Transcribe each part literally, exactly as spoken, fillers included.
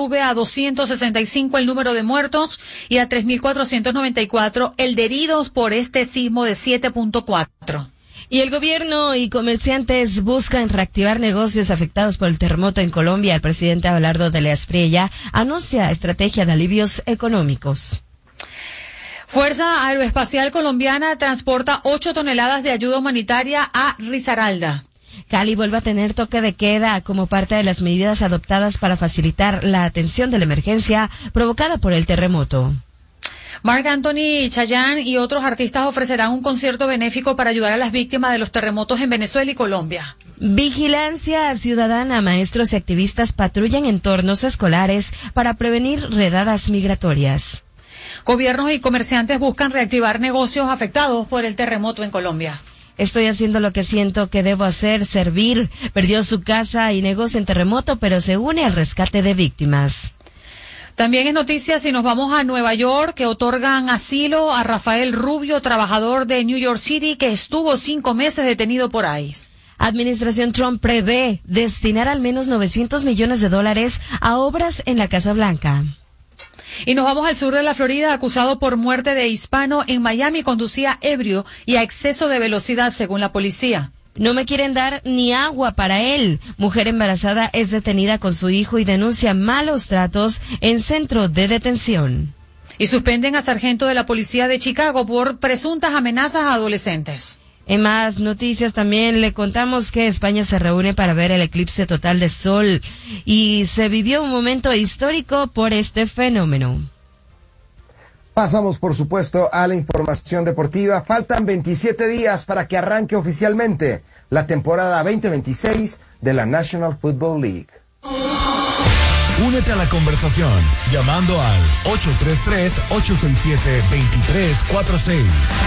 sube a doscientos sesenta y cinco el número de muertos y a tres mil cuatrocientos noventa y cuatro el de heridos por este sismo de siete punto cuatro. Y el gobierno y comerciantes buscan reactivar negocios afectados por el terremoto en Colombia. El presidente Abelardo de la Espriella anuncia estrategia de alivios económicos. Fuerza Aeroespacial Colombiana transporta ocho toneladas de ayuda humanitaria a Risaralda. Cali vuelve a tener toque de queda como parte de las medidas adoptadas para facilitar la atención de la emergencia provocada por el terremoto. Marc Anthony, Chayanne y otros artistas ofrecerán un concierto benéfico para ayudar a las víctimas de los terremotos en Venezuela y Colombia. Vigilancia ciudadana, maestros y activistas patrullan entornos escolares para prevenir redadas migratorias. Gobiernos y comerciantes buscan reactivar negocios afectados por el terremoto en Colombia. Estoy haciendo lo que siento que debo hacer, servir. Perdió su casa y negocio en terremoto, pero se une al rescate de víctimas. También es noticia si nos vamos a Nueva York, que otorgan asilo a Rafael Rubio, trabajador de New York City, que estuvo cinco meses detenido por ICE. Administración Trump prevé destinar al menos novecientos millones de dólares a obras en la Casa Blanca. Y nos vamos al sur de la Florida, acusado por muerte de hispano en Miami, conducía ebrio y a exceso de velocidad, según la policía. No me quieren dar ni agua para él. Mujer embarazada es detenida con su hijo y denuncia malos tratos en centro de detención. Y suspenden a sargento de la policía de Chicago por presuntas amenazas a adolescentes. En más noticias también le contamos que España se reúne para ver el eclipse total de sol y se vivió un momento histórico por este fenómeno. Pasamos, por supuesto, a la información deportiva. Faltan veintisiete días para que arranque oficialmente la temporada veinte veintiséis de la National Football League. Únete a la conversación llamando al ocho tres tres, ocho seis siete, dos tres cuatro seis.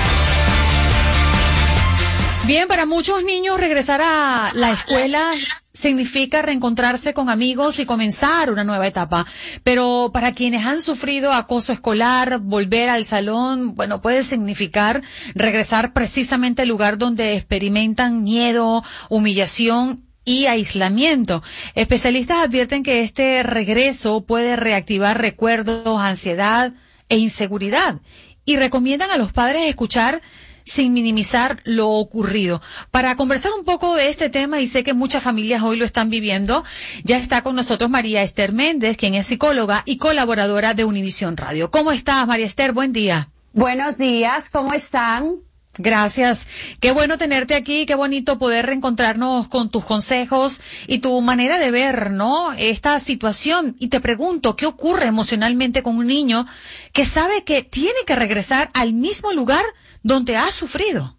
Bien, para muchos niños regresar a la escuela significa reencontrarse con amigos y comenzar una nueva etapa. Pero para quienes han sufrido acoso escolar, volver al salón, bueno, puede significar regresar precisamente al lugar donde experimentan miedo, humillación y aislamiento. Especialistas advierten que este regreso puede reactivar recuerdos, ansiedad e inseguridad y recomiendan a los padres escuchar sin minimizar lo ocurrido. Para conversar un poco de este tema, y sé que muchas familias hoy lo están viviendo, ya está con nosotros María Esther Méndez, quien es psicóloga y colaboradora de Univisión Radio. ¿Cómo estás, María Esther? Buen día. Buenos días, ¿cómo están? Gracias. Qué bueno tenerte aquí, qué bonito poder reencontrarnos con tus consejos y tu manera de ver, ¿no?, esta situación. Y te pregunto, ¿qué ocurre emocionalmente con un niño que sabe que tiene que regresar al mismo lugar donde ha sufrido?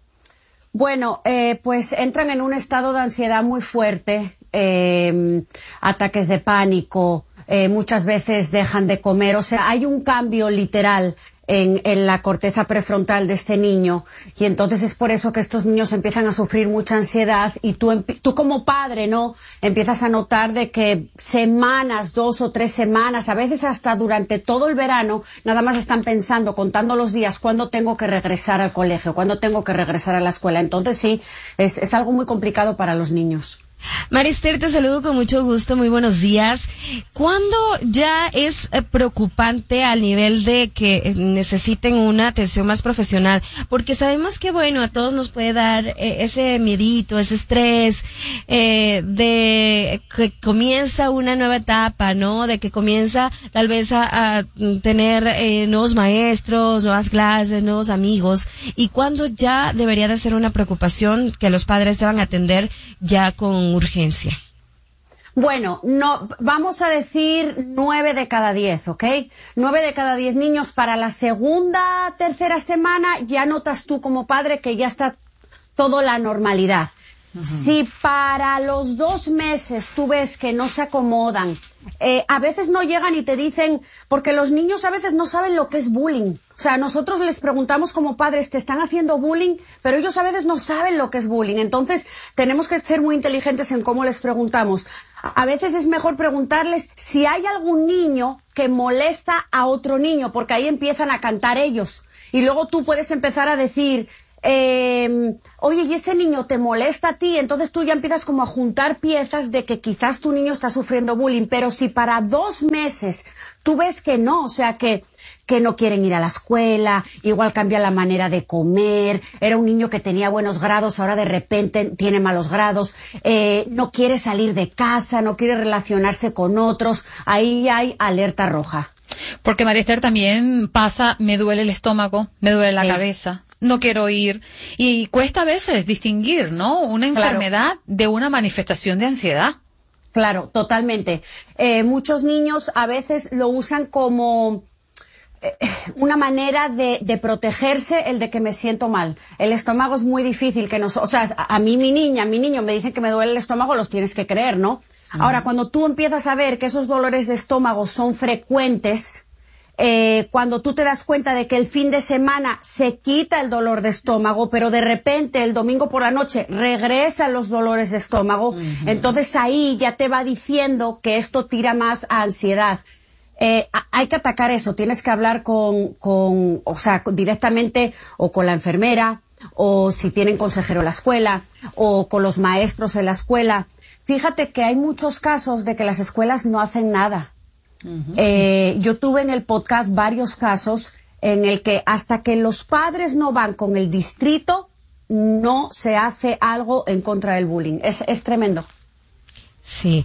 Bueno, eh, pues entran en un estado de ansiedad muy fuerte, eh, ataques de pánico, eh, muchas veces dejan de comer, o sea, hay un cambio literal En, en la corteza prefrontal de este niño, y entonces es por eso que estos niños empiezan a sufrir mucha ansiedad, y tú, tú como padre, ¿no?, empiezas a notar de que semanas, dos o tres semanas, a veces hasta durante todo el verano, nada más están pensando, contando los días, cuándo tengo que regresar al colegio, cuándo tengo que regresar a la escuela. Entonces sí, es, es algo muy complicado para los niños. Marister, te saludo con mucho gusto, muy buenos días. ¿Cuándo ya es eh, preocupante al nivel de que eh, necesiten una atención más profesional? Porque sabemos que, bueno, a todos nos puede dar eh, ese miedito, ese estrés, eh, de que comienza una nueva etapa, ¿no? De que comienza tal vez a, a tener eh, nuevos maestros, nuevas clases, nuevos amigos. ¿Y cuándo ya debería de ser una preocupación que los padres deban atender ya con urgencia? Bueno, no, vamos a decir nueve de cada diez, ¿ok? Nueve de cada diez niños. Para la segunda, tercera semana ya notas tú como padre que ya está todo la normalidad. Uh-huh. Si para los dos meses tú ves que no se acomodan, eh, a veces no llegan y te dicen, porque los niños a veces no saben lo que es bullying. O sea, nosotros les preguntamos como padres, ¿te están haciendo bullying? Pero ellos a veces no saben lo que es bullying. Entonces, tenemos que ser muy inteligentes en cómo les preguntamos. A veces es mejor preguntarles si hay algún niño que molesta a otro niño, porque ahí empiezan a cantar ellos. Y luego tú puedes empezar a decir, Eh, oye, y ese niño te molesta a ti, entonces tú ya empiezas como a juntar piezas de que quizás tu niño está sufriendo bullying, pero si para dos meses tú ves que no, o sea que que no quieren ir a la escuela, igual cambia la manera de comer, era un niño que tenía buenos grados, ahora de repente tiene malos grados, eh, no quiere salir de casa, no quiere relacionarse con otros, ahí hay alerta roja. Porque María Esther también pasa, me duele el estómago, me duele la Sí. cabeza, no quiero ir. Y cuesta a veces distinguir, ¿no? Una enfermedad Claro. de una manifestación de ansiedad. Claro, totalmente. Eh, muchos niños a veces lo usan como eh, una manera de, de protegerse, el de que me siento mal. El estómago es muy difícil que nos, o sea, a, a mí mi niña, mi niño me dicen que me duele el estómago, los tienes que creer, ¿no? Uh-huh. Ahora, cuando tú empiezas a ver que esos dolores de estómago son frecuentes, eh, cuando tú te das cuenta de que el fin de semana se quita el dolor de estómago, pero de repente el domingo por la noche regresan los dolores de estómago, uh-huh. entonces ahí ya te va diciendo que esto tira más a ansiedad. Eh, hay que atacar eso, tienes que hablar con, con, o sea, directamente o con la enfermera, o si tienen consejero en la escuela, o con los maestros en la escuela. Fíjate que hay muchos casos de que las escuelas no hacen nada. Uh-huh. Eh, yo tuve en el podcast varios casos en el que hasta que los padres no van con el distrito, no se hace algo en contra del bullying. Es, es tremendo. Sí,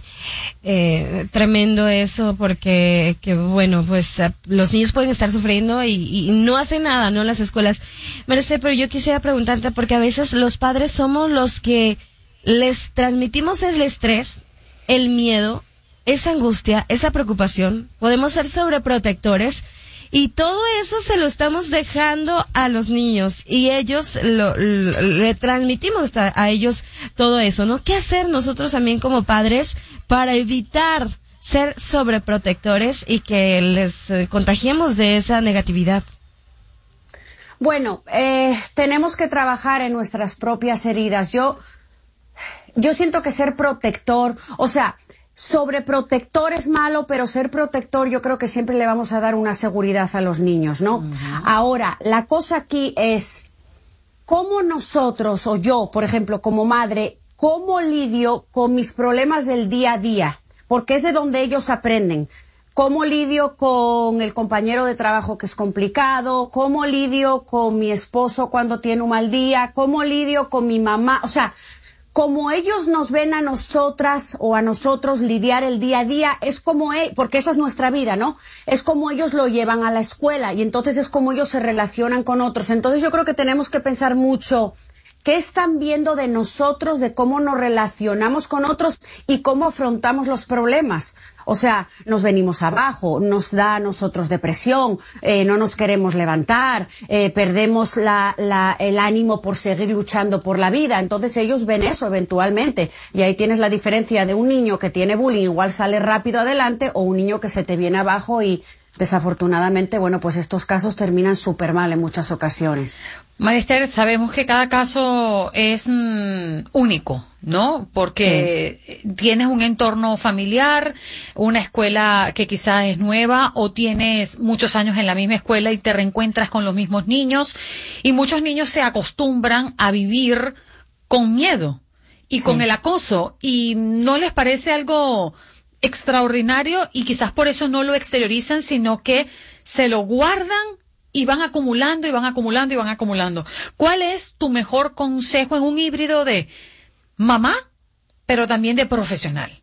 eh, tremendo eso porque, que bueno, pues uh, los niños pueden estar sufriendo y, y no hacen nada, ¿no? Las escuelas. Merced, pero yo quisiera preguntarte porque a veces los padres somos los que les transmitimos el estrés, el miedo, esa angustia, esa preocupación. Podemos ser sobreprotectores y todo eso se lo estamos dejando a los niños y ellos lo, lo, le transmitimos a, a ellos todo eso, ¿no? ¿Qué hacer nosotros también como padres para evitar ser sobreprotectores y que les eh, contagiemos de esa negatividad? Bueno, eh, tenemos que trabajar en nuestras propias heridas. Yo, yo siento que ser protector, o sea, sobreprotector es malo, pero ser protector yo creo que siempre le vamos a dar una seguridad a los niños, ¿no? Uh-huh. Ahora, la cosa aquí es cómo nosotros, o yo, por ejemplo, como madre, cómo lidio con mis problemas del día a día, porque es de donde ellos aprenden. ¿Cómo lidio con el compañero de trabajo que es complicado? ¿Cómo lidio con mi esposo cuando tiene un mal día? ¿Cómo lidio con mi mamá? O sea, como ellos nos ven a nosotras o a nosotros lidiar el día a día, es como, e- porque esa es nuestra vida, ¿no? Es como ellos lo llevan a la escuela y entonces es como ellos se relacionan con otros. Entonces yo creo que tenemos que pensar mucho qué están viendo de nosotros, de cómo nos relacionamos con otros y cómo afrontamos los problemas. O sea, nos venimos abajo, nos da a nosotros depresión, eh, no nos queremos levantar, eh, perdemos la, la, el ánimo por seguir luchando por la vida. Entonces ellos ven eso eventualmente. Y ahí tienes la diferencia de un niño que tiene bullying, igual sale rápido adelante, o un niño que se te viene abajo y desafortunadamente, bueno, pues estos casos terminan súper mal en muchas ocasiones. María Esther, sabemos que cada caso es mm, único, ¿no? Porque sí. Tienes un entorno familiar, una escuela que quizás es nueva, o tienes muchos años en la misma escuela y te reencuentras con los mismos niños, y muchos niños se acostumbran a vivir con miedo y sí. con el acoso, y no les parece algo extraordinario y quizás por eso no lo exteriorizan, sino que se lo guardan y van acumulando y van acumulando y van acumulando. ¿Cuál es tu mejor consejo en un híbrido de mamá, pero también de profesional?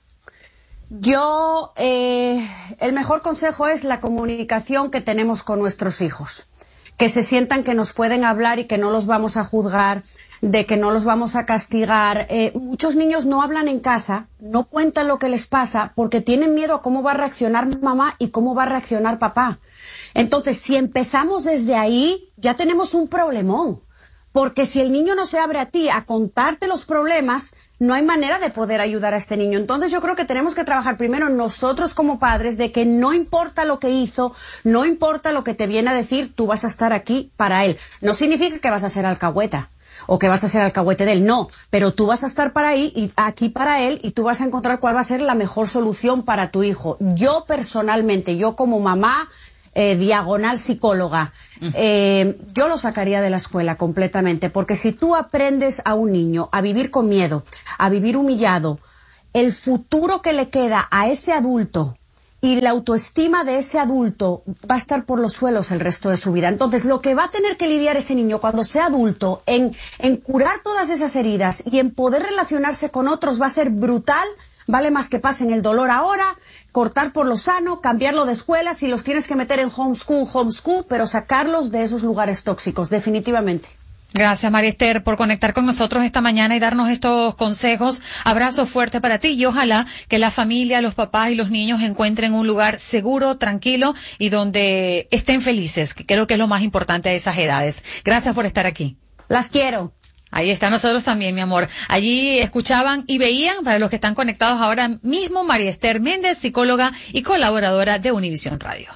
Yo, eh, el mejor consejo es la comunicación que tenemos con nuestros hijos. Que se sientan que nos pueden hablar y que no los vamos a juzgar, de que no los vamos a castigar. Eh, muchos niños no hablan en casa, no cuentan lo que les pasa porque tienen miedo a cómo va a reaccionar mamá y cómo va a reaccionar papá. Entonces, si empezamos desde ahí, ya tenemos un problemón. Porque si el niño no se abre a ti a contarte los problemas, no hay manera de poder ayudar a este niño. Entonces yo creo que tenemos que trabajar primero nosotros como padres de que no importa lo que hizo, no importa lo que te viene a decir, tú vas a estar aquí para él. No significa que vas a ser alcahueta o que vas a ser alcahuete de él, no, pero tú vas a estar para ahí y aquí para él y tú vas a encontrar cuál va a ser la mejor solución para tu hijo. Yo personalmente, yo como mamá, eh, diagonal psicóloga. Eh, yo lo sacaría de la escuela completamente, porque si tú aprendes a un niño a vivir con miedo, a vivir humillado, el futuro que le queda a ese adulto y la autoestima de ese adulto va a estar por los suelos el resto de su vida. Entonces, lo que va a tener que lidiar ese niño cuando sea adulto en, en curar todas esas heridas y en poder relacionarse con otros va a ser brutal. Vale más que pasen el dolor ahora, cortar por lo sano, cambiarlo de escuela, si los tienes que meter en homeschool, homeschool, pero sacarlos de esos lugares tóxicos, definitivamente. Gracias, María Esther, por conectar con nosotros esta mañana y darnos estos consejos. Abrazo fuerte para ti y ojalá que la familia, los papás y los niños encuentren un lugar seguro, tranquilo y donde estén felices, que creo que es lo más importante a esas edades. Gracias por estar aquí. Las quiero. Ahí está, nosotros también, mi amor. Allí escuchaban y veían, para los que están conectados ahora mismo, María Esther Méndez, psicóloga y colaboradora de Univisión Radio.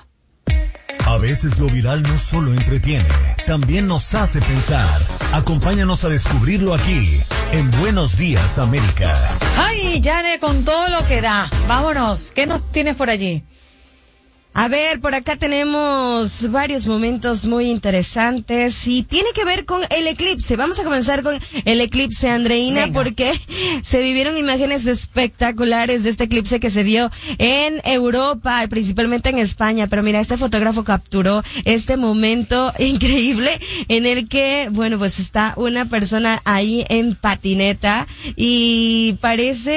A veces lo viral no solo entretiene, también nos hace pensar. Acompáñanos a descubrirlo aquí, en Buenos Días, América. Ay, Yane, con todo lo que da. Vámonos, ¿qué nos tienes por allí? A ver, por acá tenemos varios momentos muy interesantes y tiene que ver con el eclipse. Vamos a comenzar con el eclipse, Andreina, Venga. Porque se vivieron imágenes espectaculares de este eclipse que se vio en Europa, principalmente en España. Pero mira, este fotógrafo capturó este momento increíble en el que, bueno, pues está una persona ahí en patineta y parece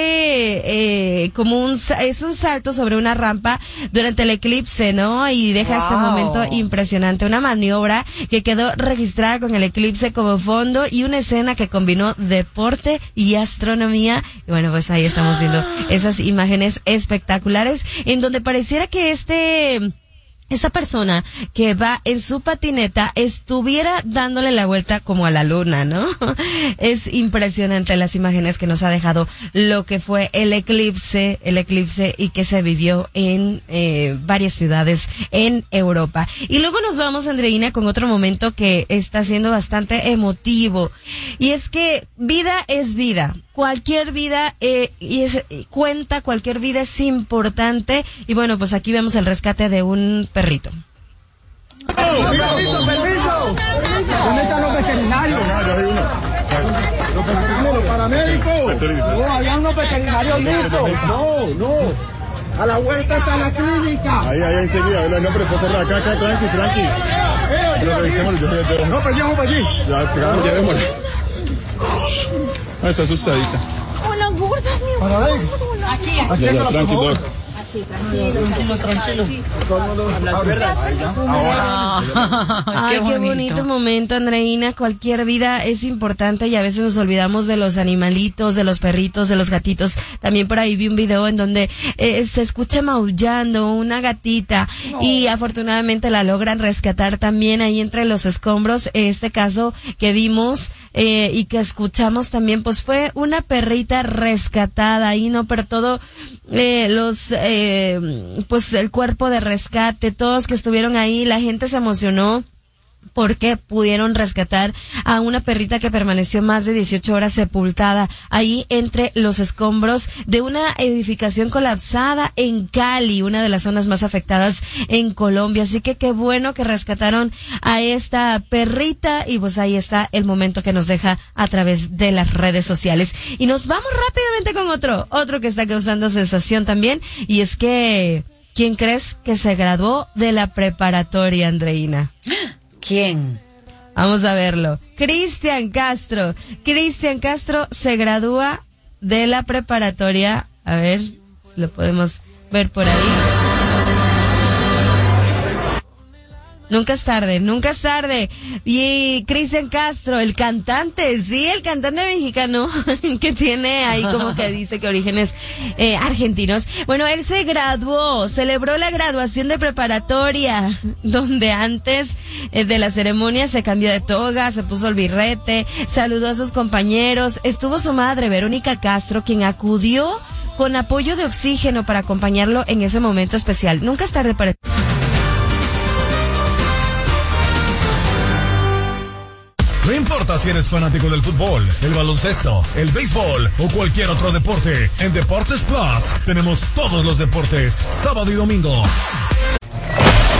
eh, como un, es un salto sobre una rampa durante el eclipse, ¿no? Y deja wow. este momento impresionante, una maniobra que quedó registrada con el eclipse como fondo y una escena que combinó deporte y astronomía. Y bueno, pues ahí estamos viendo esas imágenes espectaculares en donde pareciera que este... esa persona que va en su patineta estuviera dándole la vuelta como a la luna, ¿no? Es impresionante las imágenes que nos ha dejado lo que fue el eclipse, el eclipse y que se vivió en eh, varias ciudades en Europa. Y luego nos vamos, Andreina, con otro momento que está siendo bastante emotivo. Y es que vida es vida. Cualquier vida eh, y es, cuenta, cualquier vida es importante. Y bueno, pues aquí vemos el rescate de un perrito. ¡Oh, permiso, permiso! ¿Dónde están los veterinarios? Los veterinarios, los paramédicos. No, había unos veterinarios listos. No, no. A la vuelta está la clínica. Ahí, ahí, enseguida. No, pero fue cerrada. Acá, acá, tranqui, tranqui. Lo revisemos. No, pues llevamos para allí. Ya, claro, llevémoslo. Ah, está asustadita. Hola, gorda, mi amor. Aquí, aquí. Ya, ya, tranquilo. Tranquilo, tranquilo. Ay, qué bonito momento, Andreina. Cualquier vida es importante y a veces nos olvidamos de los animalitos, de los perritos, de los gatitos. También por ahí vi un video en donde eh, se escucha maullando una gatita no. y afortunadamente la logran rescatar también ahí entre los escombros. Este caso que vimos eh, y que escuchamos también, pues fue una perrita rescatada ahí, ¿no? Pero todo eh, los... Eh, pues el cuerpo de rescate, todos que estuvieron ahí, la gente se emocionó porque pudieron rescatar a una perrita que permaneció más de dieciocho horas sepultada ahí entre los escombros de una edificación colapsada en Cali, una de las zonas más afectadas en Colombia. Así que qué bueno que rescataron a esta perrita y pues ahí está el momento que nos deja a través de las redes sociales. Y nos vamos rápidamente con otro, otro que está causando sensación también, y es que ¿quién crees que se graduó de la preparatoria, Andreina? ¿Quién? Vamos a verlo. Cristian Castro. Cristian Castro se gradúa de la preparatoria. A ver si lo podemos ver por ahí. Nunca es tarde, nunca es tarde. Y Cristian Castro, el cantante, sí, el cantante mexicano que tiene ahí como que dice que orígenes eh, argentinos. Bueno, él se graduó, celebró la graduación de preparatoria, donde antes eh, de la ceremonia se cambió de toga, se puso el birrete, saludó a sus compañeros. Estuvo su madre, Verónica Castro, quien acudió con apoyo de oxígeno para acompañarlo en ese momento especial. Nunca es tarde para... No importa si eres fanático del fútbol, el baloncesto, el béisbol o cualquier otro deporte, en Deportes Plus tenemos todos los deportes, sábado y domingo.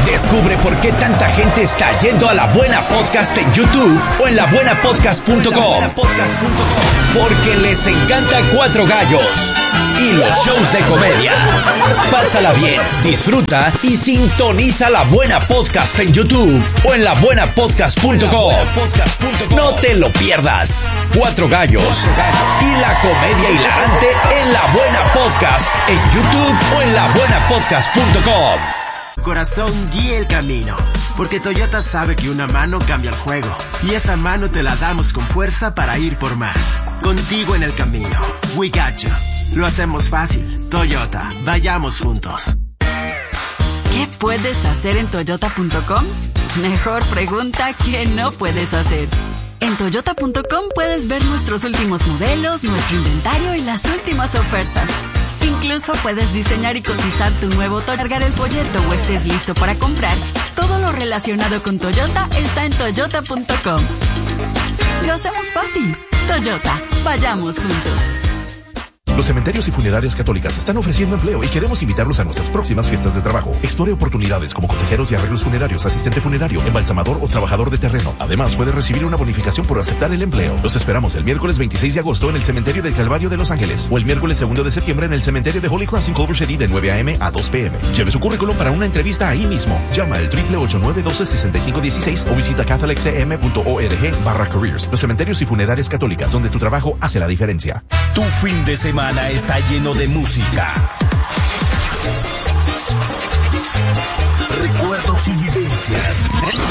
Descubre por qué tanta gente está yendo a La Buena Podcast en YouTube o en la buena podcast punto com. Porque les encanta Cuatro Gallos y los shows de comedia. Pásala bien, disfruta y sintoniza La Buena Podcast en YouTube o en la buena podcast punto com. No te lo pierdas. Cuatro Gallos y la comedia hilarante en La Buena Podcast en YouTube o en la buena podcast punto com. Corazón, guía el camino, porque Toyota sabe que una mano cambia el juego, y esa mano te la damos con fuerza para ir por más. Contigo en el camino. We got you. Lo hacemos fácil. Toyota, vayamos juntos. ¿Qué puedes hacer en toyota punto com? Mejor pregunta que no puedes hacer. En toyota punto com puedes ver nuestros últimos modelos, nuestro inventario y las últimas ofertas. Incluso puedes diseñar y cotizar tu nuevo Toyota, cargar el folleto o estés listo para comprar. Todo lo relacionado con Toyota está en toyota punto com. Lo hacemos fácil. Toyota, vayamos juntos. Los cementerios y funerarias católicas están ofreciendo empleo y queremos invitarlos a nuestras próximas fiestas de trabajo. Explore oportunidades como consejeros y arreglos funerarios, asistente funerario, embalsamador o trabajador de terreno. Además, puede recibir una bonificación por aceptar el empleo. Los esperamos el miércoles veintiséis de agosto en el Cementerio del Calvario de Los Ángeles o el miércoles segundo de septiembre en el Cementerio de Holy Cross en Culver City de nueve a eme a dos pe eme. Lleve su currículum para una entrevista ahí mismo. Llama al triple ocho nueve uno dos seis cinco uno seis o visita catholic c m punto org barra careers. Los cementerios y funerarias católicas, donde tu trabajo hace la diferencia. Tu fin de semana está lleno de música, recuerdos y vivencias.